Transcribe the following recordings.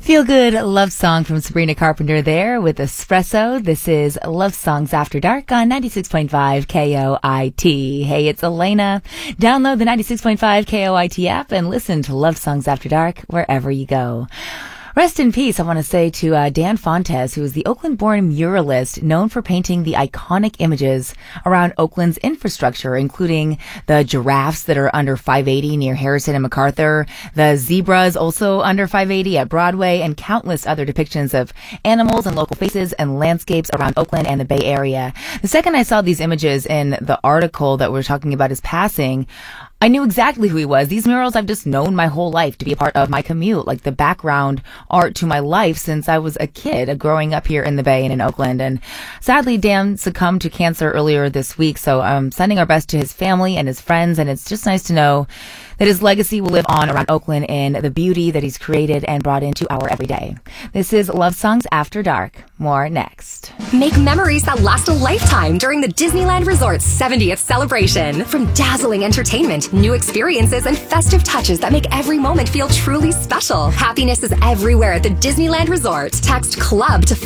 Feel good love song from Sabrina Carpenter there with Espresso. This is Love Songs After Dark on 96.5 KOIT. Hey, it's Elena. Download the 96.5 KOIT app and listen to Love Songs After Dark wherever you go. Rest in peace, I want to say to Dan Fontes, who is the Oakland-born muralist known for painting the iconic images around Oakland's infrastructure, including the giraffes that are under 580 near Harrison and MacArthur, the zebras also under 580 at Broadway, and countless other depictions of animals and local faces and landscapes around Oakland and the Bay Area. The second I saw these images in the article that we're talking about his passing, I knew exactly who he was. These murals I've just known my whole life to be a part of my commute, like the background art to my life since I was a kid growing up here in the Bay and in Oakland. And sadly, Dan succumbed to cancer earlier this week. So I'm sending our best to his family and his friends. And it's just nice to know that his legacy will live on around Oakland in the beauty that he's created and brought into our everyday. This is Love Songs After Dark. More next. Make memories that last a lifetime during the Disneyland Resort's 70th celebration. From dazzling entertainment, new experiences, and festive touches that make every moment feel truly special. Happiness is everywhere at the Disneyland Resort. Text CLUB to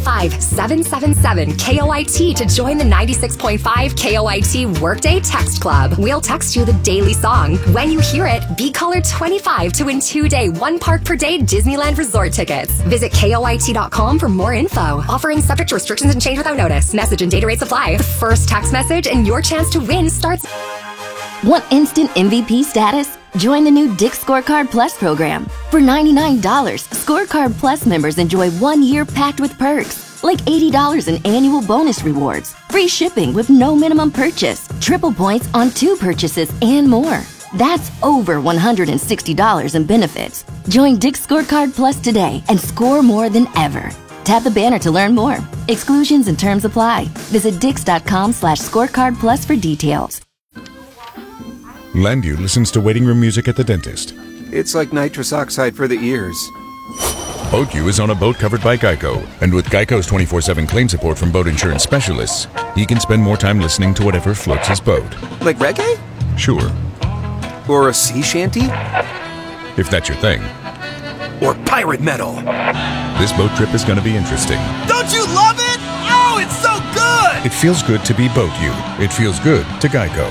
415-777-KOIT to join the 96.5 KOIT Workday Text Club. We'll text you the daily song. When you hear it, be caller 25 to win 2-day, 1 park per day Disneyland Resort tickets. Visit KOIT.com for more info. Offering subject to restrictions and change without notice. Message and data rates apply. The first text message and your chance to win starts. Want instant MVP status? Join the new Dick's Scorecard Plus program. For $99, Scorecard Plus members enjoy 1 year packed with perks, like $80 in annual bonus rewards, free shipping with no minimum purchase, triple points on 2 purchases, and more. That's over $160 in benefits. Join Dick's Scorecard Plus today and score more than ever. Tap the banner to learn more. Exclusions and terms apply. Visit dix.com/scorecard plus for details. Landu listens to waiting room music at the dentist. It's like nitrous oxide for the ears. Boatju is on a boat covered by Geico, and with Geico's 24/7 claim support from boat insurance specialists, he can spend more time listening to whatever floats his boat. Like reggae? Sure. Or a sea shanty? If that's your thing. Or pirate metal? This boat trip is going to be interesting. Don't you love it? Oh, it's so good! It feels good to be Boatju. It feels good to Geico.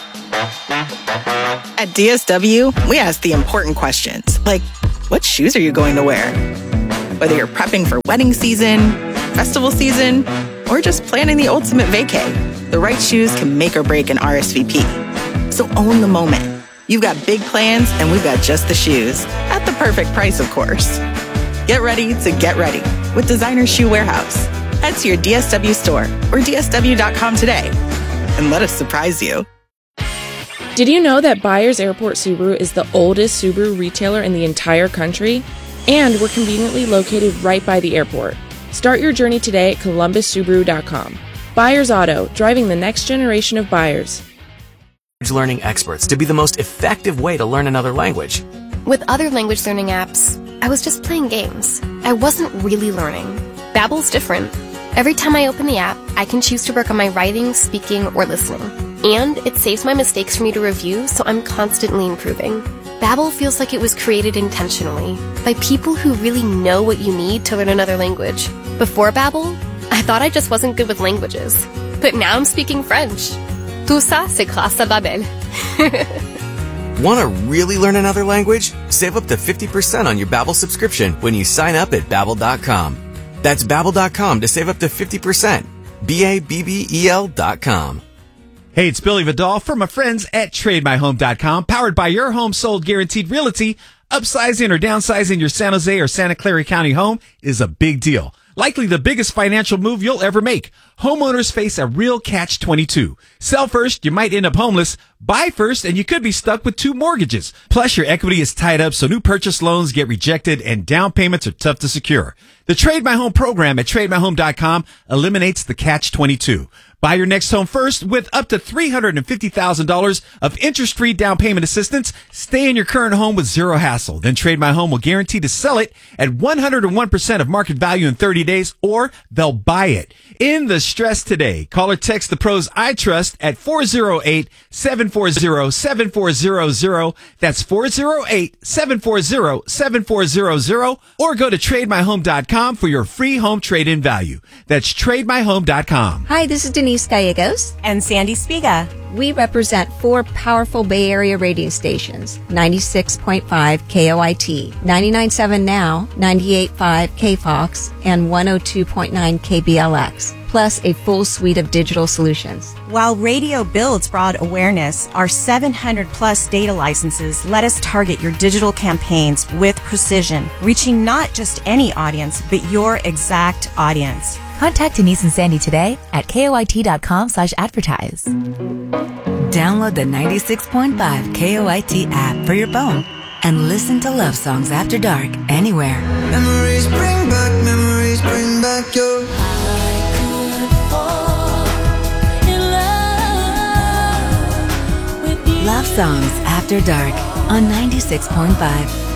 At DSW, we ask the important questions, like, what shoes are you going to wear? Whether you're prepping for wedding season, festival season, or just planning the ultimate vacay, the right shoes can make or break an RSVP. So own the moment. You've got big plans, and we've got just the shoes. At the perfect price, of course. Get ready to get ready with Designer Shoe Warehouse. Head to your DSW store or DSW.com today and let us surprise you. Did you know that Byers Airport Subaru is the oldest Subaru retailer in the entire country? And we're conveniently located right by the airport. Start your journey today at ColumbusSubaru.com. Byers Auto, driving the next generation of buyers. Learning experts to be the most effective way to learn another language. With other language learning apps, I was just playing games. I wasn't really learning. Babbel's different. Every time I open the app, I can choose to work on my writing, speaking, or listening. And it saves my mistakes for me to review, so I'm constantly improving. Babbel feels like it was created intentionally by people who really know what you need to learn another language. Before Babbel, I thought I just wasn't good with languages. But now I'm speaking French. Tout ça, c'est grâce à Babbel. Want to really learn another language? Save up to 50% on your Babbel subscription when you sign up at Babbel.com. That's Babbel.com to save up to 50%. Babbel.com. Hey, it's Billy Vidal from my friends at TradeMyHome.com, powered by your home sold guaranteed realty. Upsizing or downsizing your San Jose or Santa Clara County home is a big deal. Likely the biggest financial move you'll ever make. Homeowners face a real catch-22. Sell first, you might end up homeless. Buy first, and you could be stuck with 2 mortgages. Plus, your equity is tied up, so new purchase loans get rejected and down payments are tough to secure. The Trade My Home program at TradeMyHome.com eliminates the catch-22. Buy your next home first with up to $350,000 of interest-free down payment assistance. Stay in your current home with zero hassle. Then Trade My Home will guarantee to sell it at 101% of market value in 30 days, or they'll buy it. In the stress today, call or text the pros I trust at 408-740-7400. That's 408-740-7400, or go to TradeMyHome.com for your free home trade-in value. That's TradeMyHome.com. Hi, this is Denise Gallegos and Sandy Spiga. We represent 4 powerful Bay Area radio stations: 96.5 KOIT, 99.7 Now, 98.5 KFOX, and 102.9 KBLX, plus a full suite of digital solutions. While radio builds broad awareness, our 700-plus data licenses let us target your digital campaigns with precision, reaching not just any audience, but your exact audience. Contact Denise and Sandy today at KOIT.com/advertise. Download the 96.5 KOIT app for your phone and listen to Love Songs After Dark anywhere. Memories bring back your... Love Songs After Dark on 96.5